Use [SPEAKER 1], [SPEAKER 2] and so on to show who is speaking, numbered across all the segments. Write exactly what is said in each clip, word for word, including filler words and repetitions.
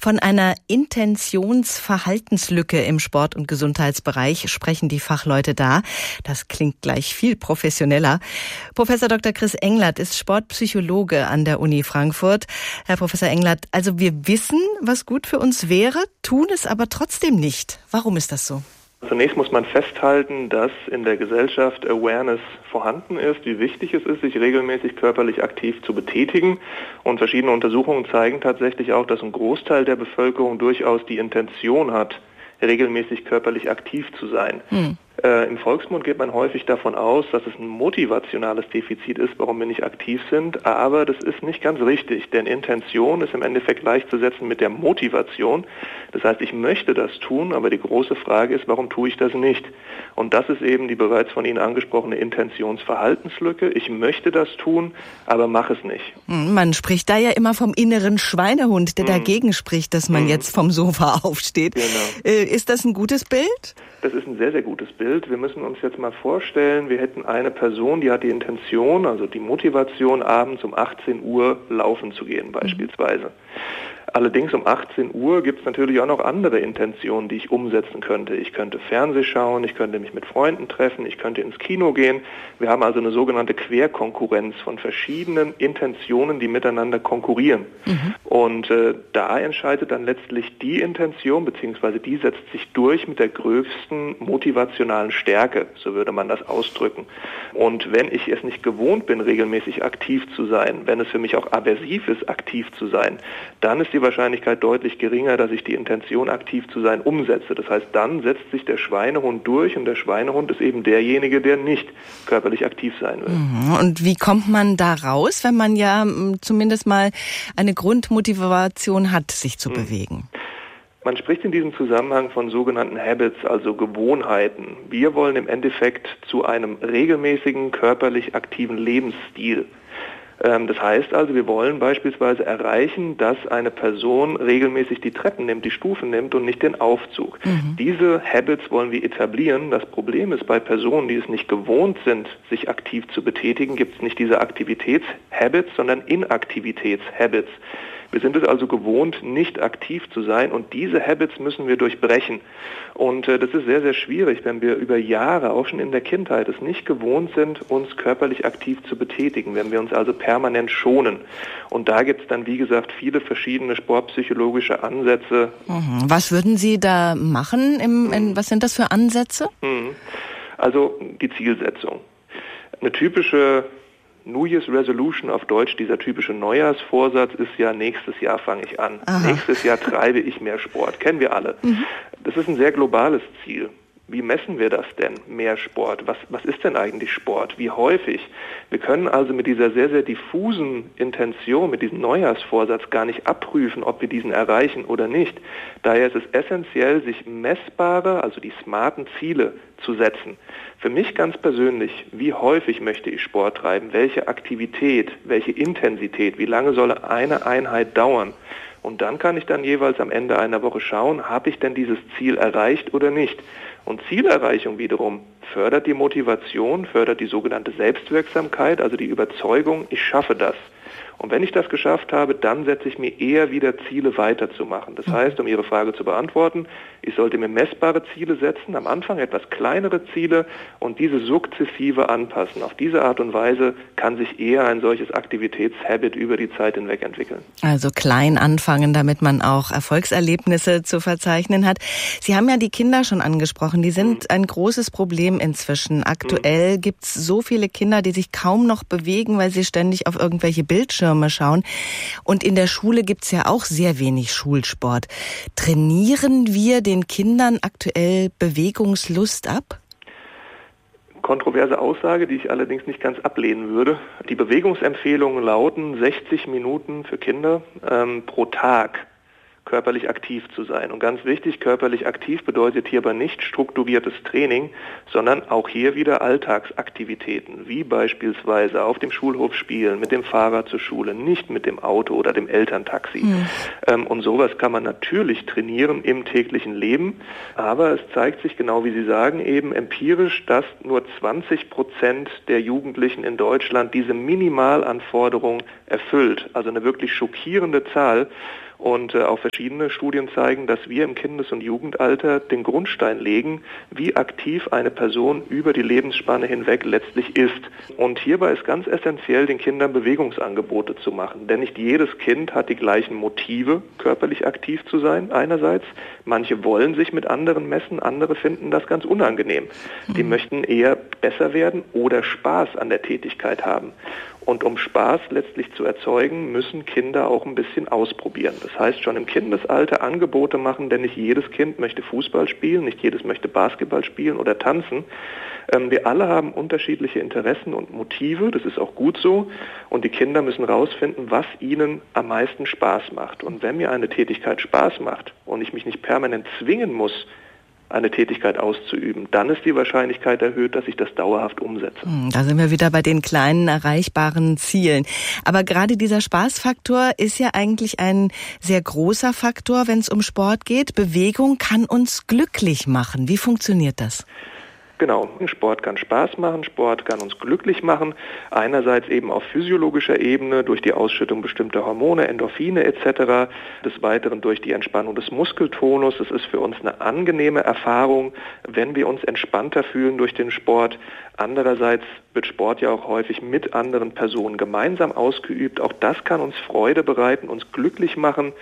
[SPEAKER 1] Von einer Intentionsverhaltenslücke im Sport- und Gesundheitsbereich sprechen die Fachleute da. Das klingt gleich viel professioneller. Professor Doktor Chris Englert ist Sportpsychologe an der Uni Frankfurt. Herr Professor Englert, also wir wissen, was gut für uns wäre, tun es aber trotzdem nicht. Warum ist das so?
[SPEAKER 2] Zunächst muss man festhalten, dass in der Gesellschaft Awareness vorhanden ist, wie wichtig es ist, sich regelmäßig körperlich aktiv zu betätigen. Und verschiedene Untersuchungen zeigen tatsächlich auch, dass ein Großteil der Bevölkerung durchaus die Intention hat, regelmäßig körperlich aktiv zu sein. Hm. Äh, Im Volksmund geht man häufig davon aus, dass es ein motivationales Defizit ist, warum wir nicht aktiv sind, aber das ist nicht ganz richtig, denn Intention ist im Endeffekt gleichzusetzen mit der Motivation. Das heißt, ich möchte das tun, aber die große Frage ist, warum tue ich das nicht? Und das ist eben die bereits von Ihnen angesprochene Intentionsverhaltenslücke. Ich möchte das tun, aber mache es nicht.
[SPEAKER 1] Man spricht da ja immer vom inneren Schweinehund, der hm. dagegen spricht, dass man hm. jetzt vom Sofa aufsteht. Genau. Ist das ein gutes Bild?
[SPEAKER 2] Das ist ein sehr, sehr gutes Bild. Wir müssen uns jetzt mal vorstellen, wir hätten eine Person, die hat die Intention, also die Motivation, abends um achtzehn Uhr laufen zu gehen beispielsweise. Allerdings um achtzehn Uhr gibt es natürlich auch noch andere Intentionen, die ich umsetzen könnte. Ich könnte Fernseh schauen, ich könnte mich mit Freunden treffen, ich könnte ins Kino gehen. Wir haben also eine sogenannte Querkonkurrenz von verschiedenen Intentionen, die miteinander konkurrieren. Mhm. Und äh, da entscheidet dann letztlich die Intention, beziehungsweise die setzt sich durch mit der größten motivationalen Stärke, so würde man das ausdrücken. Und wenn ich es nicht gewohnt bin, regelmäßig aktiv zu sein, wenn es für mich auch aversiv ist, aktiv zu sein, dann ist die Wahrscheinlichkeit deutlich geringer, dass ich die Intention, aktiv zu sein, umsetze. Das heißt, dann setzt sich der Schweinehund durch und der Schweinehund ist eben derjenige, der nicht körperlich aktiv sein will.
[SPEAKER 1] Und wie kommt man da raus, wenn man ja zumindest mal eine Grundmotivation hat, sich zu mhm. bewegen?
[SPEAKER 2] Man spricht in diesem Zusammenhang von sogenannten Habits, also Gewohnheiten. Wir wollen im Endeffekt zu einem regelmäßigen, körperlich aktiven Lebensstil. Das heißt also, wir wollen beispielsweise erreichen, dass eine Person regelmäßig die Treppen nimmt, die Stufen nimmt und nicht den Aufzug. Mhm. Diese Habits wollen wir etablieren. Das Problem ist, bei Personen, die es nicht gewohnt sind, sich aktiv zu betätigen, gibt es nicht diese Aktivitätshabits, sondern Inaktivitätshabits. Wir sind es also gewohnt, nicht aktiv zu sein und diese Habits müssen wir durchbrechen. Und äh, das ist sehr, sehr schwierig, wenn wir über Jahre, auch schon in der Kindheit, es nicht gewohnt sind, uns körperlich aktiv zu betätigen, wenn wir uns also permanent schonen. Und da gibt es dann, wie gesagt, viele verschiedene sportpsychologische Ansätze.
[SPEAKER 1] Mhm. Was würden Sie da machen? Im, mhm. in, was sind das für Ansätze?
[SPEAKER 2] Mhm. Also die Zielsetzung. Eine typische New Year's Resolution auf Deutsch, dieser typische Neujahrsvorsatz ist ja, nächstes Jahr fange ich an. Aha. Nächstes Jahr treibe ich mehr Sport. Kennen wir alle. Mhm. Das ist ein sehr globales Ziel. Wie messen wir das denn, mehr Sport? Was, was ist denn eigentlich Sport? Wie häufig? Wir können also mit dieser sehr, sehr diffusen Intention, mit diesem Neujahrsvorsatz gar nicht abprüfen, ob wir diesen erreichen oder nicht. Daher ist es essentiell, sich messbare, also die smarten Ziele zu setzen. Für mich ganz persönlich, wie häufig möchte ich Sport treiben? Welche Aktivität, welche Intensität? Wie lange soll eine Einheit dauern? Und dann kann ich dann jeweils am Ende einer Woche schauen, habe ich denn dieses Ziel erreicht oder nicht? Und Zielerreichung wiederum fördert die Motivation, fördert die sogenannte Selbstwirksamkeit, also die Überzeugung, ich schaffe das. Und wenn ich das geschafft habe, dann setze ich mir eher wieder Ziele weiterzumachen. Das heißt, um Ihre Frage zu beantworten, ich sollte mir messbare Ziele setzen, am Anfang etwas kleinere Ziele und diese sukzessive anpassen. Auf diese Art und Weise kann sich eher ein solches Aktivitätshabit über die Zeit hinweg entwickeln.
[SPEAKER 1] Also klein anfangen, damit man auch Erfolgserlebnisse zu verzeichnen hat. Sie haben ja die Kinder schon angesprochen, die sind ein großes Problem inzwischen. Aktuell gibt es so viele Kinder, die sich kaum noch bewegen, weil sie ständig auf irgendwelche Bildschirme schauen. Und in der Schule gibt es ja auch sehr wenig Schulsport. Trainieren wir den Kindern aktuell Bewegungslust ab?
[SPEAKER 2] Kontroverse Aussage, die ich allerdings nicht ganz ablehnen würde. Die Bewegungsempfehlungen lauten sechzig Minuten für Kinder ähm, pro Tag körperlich aktiv zu sein. Und ganz wichtig, körperlich aktiv bedeutet hierbei nicht strukturiertes Training, sondern auch hier wieder Alltagsaktivitäten, wie beispielsweise auf dem Schulhof spielen, mit dem Fahrrad zur Schule, nicht mit dem Auto oder dem Elterntaxi. Mhm. Ähm, und sowas kann man natürlich trainieren im täglichen Leben, aber es zeigt sich genau, wie Sie sagen, eben empirisch, dass nur zwanzig Prozent der Jugendlichen in Deutschland diese Minimalanforderung erfüllt. Also eine wirklich schockierende Zahl. Und äh, auch verschiedene Studien zeigen, dass wir im Kindes- und Jugendalter den Grundstein legen, wie aktiv eine Person über die Lebensspanne hinweg letztlich ist. Und hierbei ist ganz essentiell, den Kindern Bewegungsangebote zu machen. Denn nicht jedes Kind hat die gleichen Motive, körperlich aktiv zu sein, einerseits. Manche wollen sich mit anderen messen, andere finden das ganz unangenehm. Die möchten eher besser werden oder Spaß an der Tätigkeit haben. Und um Spaß letztlich zu erzeugen, müssen Kinder auch ein bisschen ausprobieren. Das heißt, schon im Kindesalter Angebote machen, denn nicht jedes Kind möchte Fußball spielen, nicht jedes möchte Basketball spielen oder tanzen. Ähm, wir alle haben unterschiedliche Interessen und Motive, das ist auch gut so. Und die Kinder müssen rausfinden, was ihnen am meisten Spaß macht. Und wenn mir eine Tätigkeit Spaß macht und ich mich nicht permanent zwingen muss, eine Tätigkeit auszuüben, dann ist die Wahrscheinlichkeit erhöht, dass ich das dauerhaft umsetze.
[SPEAKER 1] Da sind wir wieder bei den kleinen, erreichbaren Zielen. Aber gerade dieser Spaßfaktor ist ja eigentlich ein sehr großer Faktor, wenn es um Sport geht. Bewegung kann uns glücklich machen. Wie funktioniert das?
[SPEAKER 2] Genau, Sport kann Spaß machen, Sport kann uns glücklich machen, einerseits eben auf physiologischer Ebene durch die Ausschüttung bestimmter Hormone, Endorphine et cetera, des Weiteren durch die Entspannung des Muskeltonus. Es ist für uns eine angenehme Erfahrung, wenn wir uns entspannter fühlen durch den Sport. Andererseits wird Sport ja auch häufig mit anderen Personen gemeinsam ausgeübt. Auch das kann uns Freude bereiten, uns glücklich machen.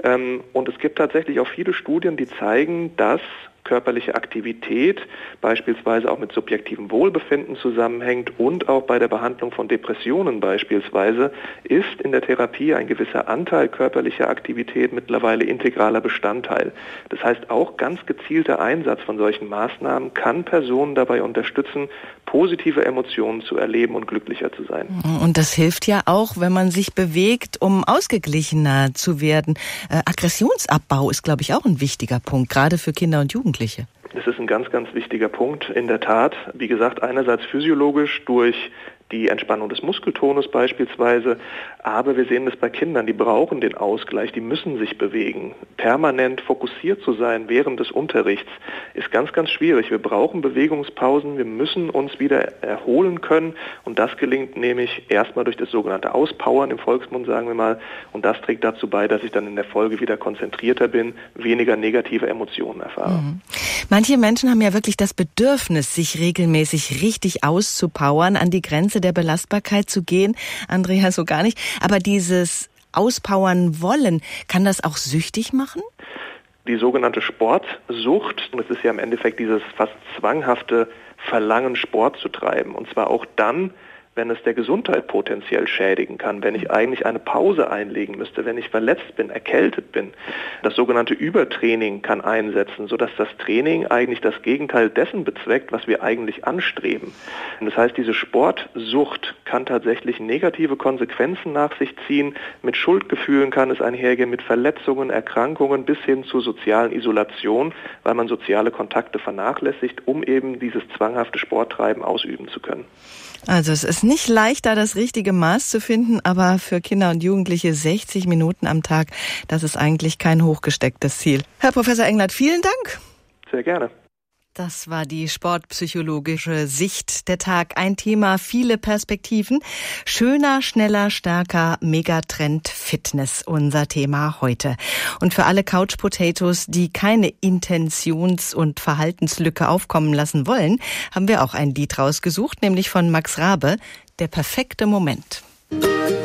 [SPEAKER 2] Und es gibt tatsächlich auch viele Studien, die zeigen, dass körperliche Aktivität beispielsweise auch mit subjektivem Wohlbefinden zusammenhängt und auch bei der Behandlung von Depressionen beispielsweise ist in der Therapie ein gewisser Anteil körperlicher Aktivität mittlerweile integraler Bestandteil. Das heißt, auch ganz gezielter Einsatz von solchen Maßnahmen kann Personen dabei unterstützen, positive Emotionen zu erleben und glücklicher zu sein.
[SPEAKER 1] Und das hilft ja auch, wenn man sich bewegt, um ausgeglichener zu werden. Äh, Aggressionsabbau ist, glaube ich, auch ein wichtiger Punkt, gerade für Kinder und Jugendliche.
[SPEAKER 2] Das ist ein ganz, ganz wichtiger Punkt, in der Tat. Wie gesagt, einerseits physiologisch durch die Entspannung des Muskeltonus beispielsweise, aber wir sehen das bei Kindern, die brauchen den Ausgleich, die müssen sich bewegen. Permanent fokussiert zu sein während des Unterrichts ist ganz, ganz schwierig. Wir brauchen Bewegungspausen, wir müssen uns wieder erholen können und das gelingt nämlich erstmal durch das sogenannte Auspowern im Volksmund, sagen wir mal, und das trägt dazu bei, dass ich dann in der Folge wieder konzentrierter bin, weniger negative Emotionen erfahre.
[SPEAKER 1] Mhm. Manche Menschen haben ja wirklich das Bedürfnis, sich regelmäßig richtig auszupowern, an die Grenze der Belastbarkeit zu gehen. Andrea so gar nicht. Aber dieses Auspowern wollen, kann das auch süchtig machen?
[SPEAKER 2] Die sogenannte Sportsucht, das ist ja im Endeffekt dieses fast zwanghafte Verlangen, Sport zu treiben. Und zwar auch dann, wenn es der Gesundheit potenziell schädigen kann, wenn ich eigentlich eine Pause einlegen müsste, wenn ich verletzt bin, erkältet bin. Das sogenannte Übertraining kann einsetzen, sodass das Training eigentlich das Gegenteil dessen bezweckt, was wir eigentlich anstreben. Und das heißt, diese Sportsucht kann tatsächlich negative Konsequenzen nach sich ziehen. Mit Schuldgefühlen kann es einhergehen, mit Verletzungen, Erkrankungen bis hin zur sozialen Isolation, weil man soziale Kontakte vernachlässigt, um eben dieses zwanghafte Sporttreiben ausüben zu können.
[SPEAKER 1] Also es ist nicht leicht, da das richtige Maß zu finden, aber für Kinder und Jugendliche sechzig Minuten am Tag, das ist eigentlich kein hochgestecktes Ziel. Herr Professor Englert, vielen Dank.
[SPEAKER 2] Sehr gerne.
[SPEAKER 1] Das war die sportpsychologische Sicht der Tag. Ein Thema, viele Perspektiven. Schöner, schneller, stärker, Megatrend Fitness, unser Thema heute. Und für alle Couch Potatoes, die keine Intentions- und Verhaltenslücke aufkommen lassen wollen, haben wir auch ein Lied rausgesucht, nämlich von Max Rabe, Der perfekte Moment.